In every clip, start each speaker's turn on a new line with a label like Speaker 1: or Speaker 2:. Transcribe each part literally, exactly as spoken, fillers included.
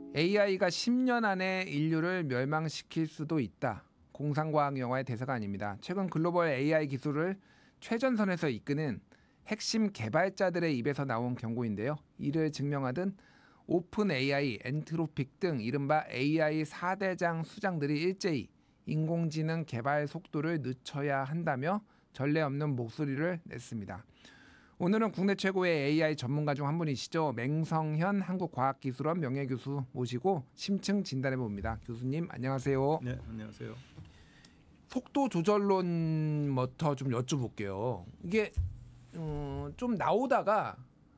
Speaker 1: 에이아이가 십 년 안에 인류를 멸망시킬 수도 있다. 공상과학 영화의 대사가 아닙니다. 최근 글로벌 에이아이 기술을 최전선에서 이끄는 핵심 개발자들의 입에서 나온 경고인데요. 이를 증명하듯 오픈 에이아이, 엔트로픽 등 이른바 에이아이 사 대장 수장들이 일제히 인공지능 개발 속도를 늦춰야 한다며 전례 없는 목소리를 냈습니다. 오늘은 국내 최고의 에이아이 전문가 중 한 분이시죠. 맹성현 한국과학기술원 명예교수 모시고 심층 진단해 봅니다. 교수님 안녕하세요.
Speaker 2: 네, 안녕하세요.
Speaker 1: 속도 조절론부터 좀 여쭤볼게요. 이게 음, 좀 나오다가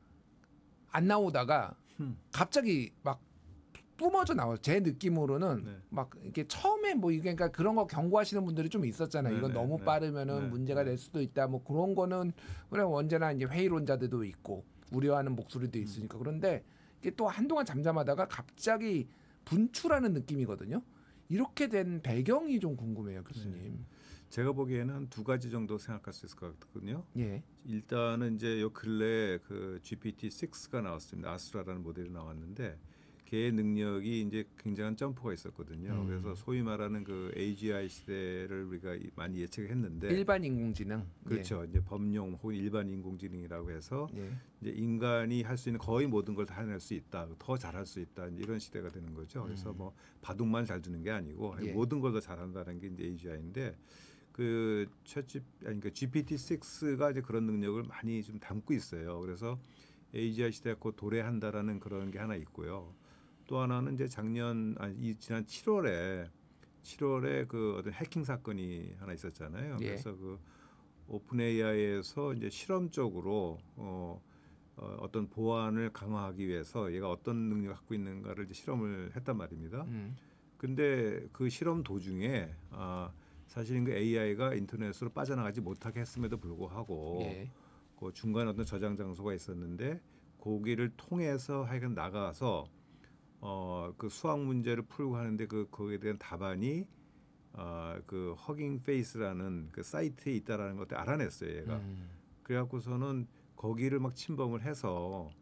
Speaker 1: 안 나오다가 갑자기 막 뿜어져 나와요. 제 느낌으로는
Speaker 2: 네.
Speaker 1: 막 이게 처음에 뭐 이게 그러니까 그런 거 경고하시는 분들이 좀 있었잖아요.
Speaker 2: 네,
Speaker 1: 이건
Speaker 2: 네,
Speaker 1: 너무
Speaker 2: 네.
Speaker 1: 빠르면은
Speaker 2: 네,
Speaker 1: 문제가
Speaker 2: 네.
Speaker 1: 될 수도 있다. 뭐 그런 거는 그냥 언제나 이제 회의론자들도 있고 우려하는 목소리도 있으니까. 그런데 이게 또 한동안 잠잠하다가 갑자기 분출하는 느낌이거든요. 이렇게 된 배경이 좀 궁금해요, 교수님.
Speaker 2: 제가 보기에는 두 가지 정도 생각할 수 있을 것 같거든요.
Speaker 1: 예.
Speaker 2: 일단은 이제 요 근래 그 지피티 식스가 나왔습니다. 아수라라는 모델이 나왔는데 걔의 능력이 이제 굉장한 점프가 있었거든요.
Speaker 1: 음.
Speaker 2: 그래서 소위 말하는 그 에이지아이 시대를 우리가 많이 예측했는데
Speaker 1: 일반 인공지능.
Speaker 2: 그렇죠. 이제 범용 혹은 일반 인공지능이라고 해서
Speaker 1: 예. 예.
Speaker 2: 이제 인간이 할 수 있는 거의 모든 걸 다 해낼 수 있다, 더 잘할 수 있다, 이제 이런 시대가 되는 거죠. 그래서 뭐 바둑만 잘 두는 게 아니고
Speaker 1: 예.
Speaker 2: 모든 걸 더 잘한다는 게 이제 에이지아이인데 그 챗지 아니 그러니까 지피티 식스가 이제 그런 능력을 많이 좀 담고 있어요. 그래서 에이지아이 시대가 곧 도래한다라는 그런 게 하나 있고요. 또 하나는 이제 작년 아니 이 지난 칠월에 칠월에 그 어떤 해킹 사건이 하나 있었잖아요.
Speaker 1: 예.
Speaker 2: 그래서 그 오픈 에이아이에서 이제 실험적으로 어, 어, 어떤 보안을 강화하기 위해서 얘가 어떤 능력을 갖고 있는가를 이제 실험을 했단 말입니다.
Speaker 1: 음.
Speaker 2: 근데 그 실험 도중에 아, 사실은 그 에이아이가 인터넷으로 빠져나가지 못하게 했음에도 불구하고
Speaker 1: 예.
Speaker 2: 그 중간에 어떤 저장 장소가 있었는데 거기를 통해서 하여간 나가서 어, 그 수학 문제를 풀고 하는데 그 거기에 대한 답안이 어, 그 허깅 페이스라는 그 사이트에 있다라는 것을 알아냈어요, 얘가.
Speaker 1: 음.
Speaker 2: 그래갖고서는 거기를 막 침범을 해서